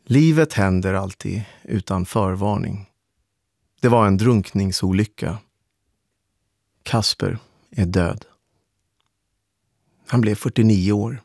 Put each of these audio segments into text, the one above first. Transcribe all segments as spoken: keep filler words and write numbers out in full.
Livet händer alltid utan förvarning. Det var en drunkningsolycka. Kasper är död. Han blev fyrtionio år.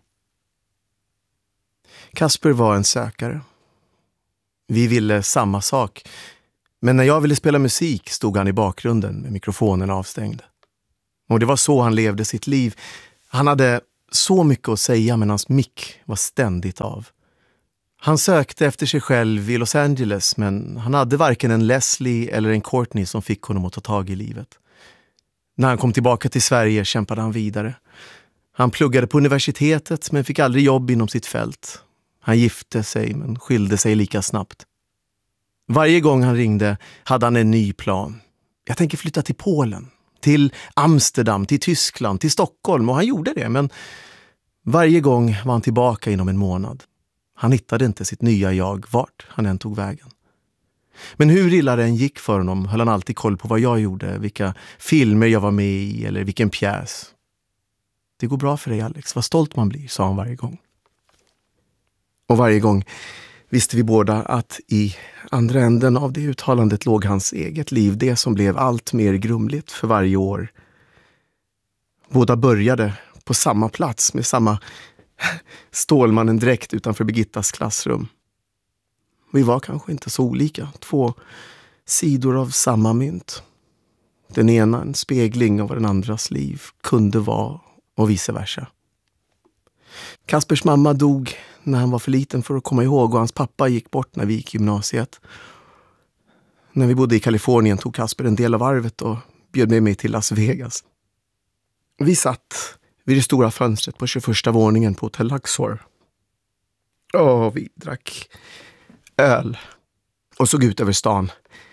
Kasper var en sökare. Vi ville samma sak. Men när jag ville spela musik stod han i bakgrunden med mikrofonen avstängd. Och det var så han levde sitt liv. Han hade så mycket att säga men hans mick var ständigt av. Han sökte efter sig själv i Los Angeles men han hade varken en Leslie eller en Courtney som fick honom att ta tag i livet. När han kom tillbaka till Sverige kämpade han vidare. Han pluggade på universitetet men fick aldrig jobb inom sitt fält. Han gifte sig men skilde sig lika snabbt. Varje gång han ringde hade han en ny plan. Jag tänker flytta till Polen, till Amsterdam, till Tyskland, till Stockholm, och han gjorde det, men varje gång var han tillbaka inom en månad. Han hittade inte sitt nya jag vart han än tog vägen. Men hur illa det än gick för honom höll han alltid koll på vad jag gjorde, vilka filmer jag var med i eller vilken pjäs. Det går bra för dig, Alex, vad stolt man blir, sa han varje gång. Och varje gång visste vi båda att i andra änden av det uttalandet låg hans eget liv, det som blev allt mer grumligt för varje år. Båda började på samma plats med samma Stålmannen direkt utanför Birgittas klassrum. Vi var kanske inte så olika, två sidor av samma mynt. Den ena en spegling av vad den andras liv kunde vara och vice versa. Kaspers mamma dog när han var för liten för att komma ihåg och hans pappa gick bort när vi gick i gymnasiet. När vi bodde i Kalifornien tog Kasper en del av arvet och bjöd med mig till Las Vegas. Vi satt vid det stora fönstret på tjugoförsta våningen på Hotel Luxor. Åh, vi drack öl och såg ut över stan.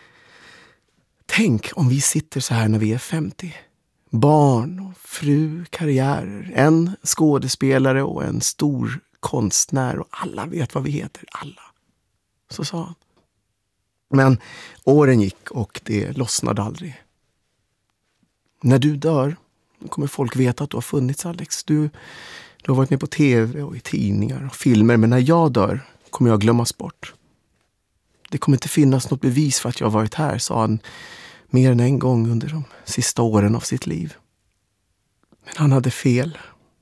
Tänk om vi sitter så här när vi är femtio. Barn och fru, karriärer, en skådespelare och en stor konstnär och alla vet vad vi heter, alla. Så sa han. Men åren gick och det lossnade aldrig. När du dör kommer folk veta att du har funnits, Alex. Du, du har varit med på tv och i tidningar och filmer, men när jag dör kommer jag glömmas bort. Det kommer inte finnas något bevis för att jag har varit här, sa han mer än en gång under de sista åren av sitt liv. Men han hade fel.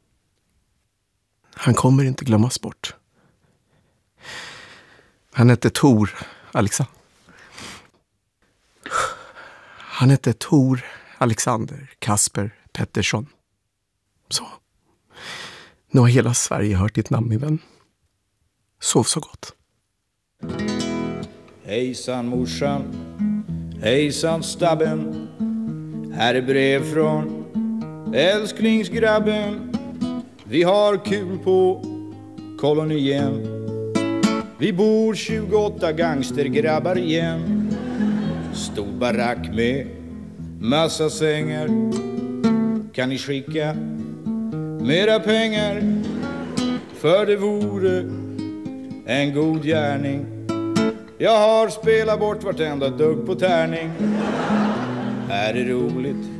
Han kommer inte glömmas bort. Han hette Tor, Alexa. Han hette Tor Alexander Kasper Pettersson. Så. Nu har hela Sverige hört ditt namn, min vän. Sov så gott. Hejsan morsan, hejsan stabben. Här är brev från älsklingsgrabben. Vi har kul på kolonien. Vi bor tjugoåtta gangstergrabbar igen. Stor barack med massa sängar. Kan ni skicka mera pengar? För det vore en god gärning. Jag har spelat bort vartenda dugg på tärning. Här är roligt